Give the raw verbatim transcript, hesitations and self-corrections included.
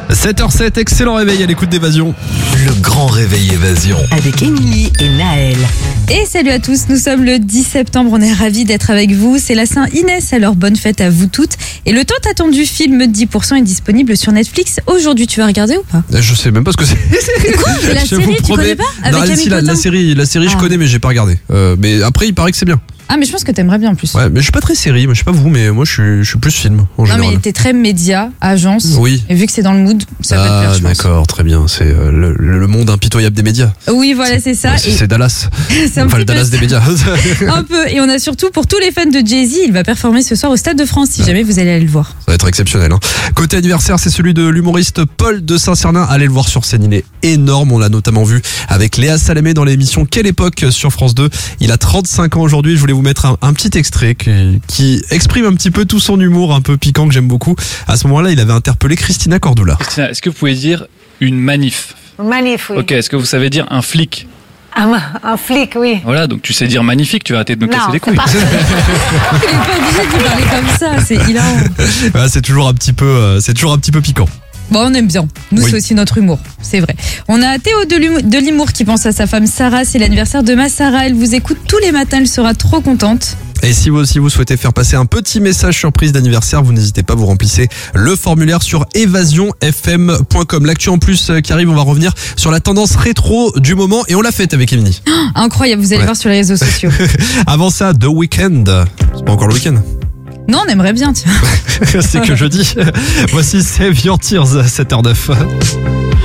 sept heures zéro sept, excellent réveil à l'écoute d'Évasion. Le grand réveil Évasion. Avec Émilie et Naël. Et salut à tous, nous sommes le dix septembre, on est ravis d'être avec vous. C'est la Saint-Inès, alors bonne fête à vous toutes. Et le tant attendu film dix pour cent est disponible sur Netflix. Aujourd'hui, tu vas regarder ou pas? Je sais même pas ce que c'est. Quoi? La Je série, vous tu promets. connais pas? Non, Avec Camille si, la, la Cotin. série, la série je Ah. connais mais j'ai pas regardé. Euh, mais après il paraît que c'est bien. Ah, mais je pense que t'aimerais bien en plus. Ouais, mais je suis pas très série, moi, je sais pas vous, mais moi je suis, je suis plus film en Non, général. mais t'es très média, agence. Oui. Et vu que c'est dans le mood, ça va te Ah plaire, je pense. d'accord, très bien. C'est euh, le, le monde impitoyable des médias. Oui, voilà, c'est ça. Ouais, c'est, Et c'est Dallas. c'est un Enfin le petit peu Dallas des médias. un peu. Et on a surtout pour tous les fans de Jay-Z, il va performer ce soir au Stade de France si jamais vous allez aller le voir. Ça va être exceptionnel. Hein. Côté anniversaire, c'est celui de l'humoriste Paul de Saint-Cernin. Allez le voir sur scène, il est énorme. On l'a notamment vu avec Léa Salamé dans l'émission Quelle époque sur France deux. Il a trente-cinq ans aujourd'hui. Je voulais vous mettre un, un petit extrait qui, qui exprime un petit peu tout son humour un peu piquant que j'aime beaucoup. À ce moment-là, il avait interpellé Christina Cordula. Christina, est-ce que vous pouvez dire une manif? Manif, oui. Ok, est-ce que vous savez dire un flic? Un, un flic, oui. Voilà, donc tu sais dire magnifique, tu vas arrêter de me Non, casser les c'est couilles. pas- Il est pas obligé de lui parler comme ça, c'est hilarant. Ouais, c'est toujours un petit peu, euh, c'est toujours un petit peu piquant. Bon, on aime bien. Nous, Oui. c'est aussi notre humour. C'est vrai. On a Théo de l'humour- de l'Humour qui pense à sa femme Sarah. C'est l'anniversaire de ma Sarah. Elle vous écoute tous les matins. Elle sera trop contente. Et si vous aussi vous souhaitez faire passer un petit message surprise d'anniversaire, vous n'hésitez pas, vous remplissez le formulaire sur évasion f m point com. L'actu en plus euh, qui arrive, on va revenir sur la tendance rétro du moment et on l'a faite avec Émilie. Incroyable. Vous allez Ouais. voir sur les réseaux sociaux. Avant ça, The Weeknd. C'est pas encore le week-end. Non, on aimerait bien, tiens. C'est que jeudi. Voici Save Your Tears, sept heures zéro neuf.